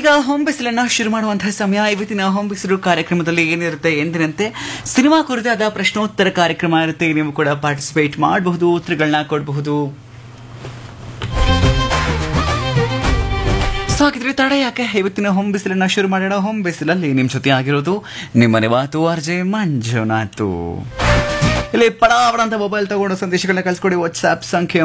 ಈಗ ಹೊಂಬಿಸಿಲನ್ನ ಶುರು ಮಾಡುವಂತಹ ಸಮಯ. ಇವತ್ತಿನ ಹೊಂಬಿಸಿಲು ಕಾರ್ಯಕ್ರಮದಲ್ಲಿ ಏನಿರುತ್ತೆ ಎಂದಿನಂತೆ ಸಿನಿಮಾ ಕುರಿತಾದ ಪ್ರಶ್ನೋತ್ತರ ಕಾರ್ಯಕ್ರಮ ಇರುತ್ತೆ. ನೀವು ಕೂಡ ಪಾರ್ಟಿಸಿಪೇಟ್ ಮಾಡಬಹುದು, ಉತ್ತರಗಳನ್ನ ಕೊಡಬಹುದು. ಸಾಕಿದ್ರೆ ತಡ ಯಾಕೆ, ಇವತ್ತಿನ ಹೊಂಬಿಸಿಲನ್ನ ಶುರು ಮಾಡೋಣ. ಹೊಂಬಿಸಿಲಲ್ಲಿ ನಿಮ್ ಜೊತೆ ಆಗಿರೋದು ನಿಮ್ಮನೆ ಮಾತು ಆರ್ಜೆ ಮಂಜುನಾಥ್. ಇಲ್ಲಿ ಪಡಾವಡ ಅಂತ ಮೊಬೈಲ್ ತಗೊಂಡು ಸಂದೇಶಗಳನ್ನ ಕಳ್ಸ್ಕೊಡಿ. ವಾಟ್ಸ್ಆಪ್ ಸಂಖ್ಯೆ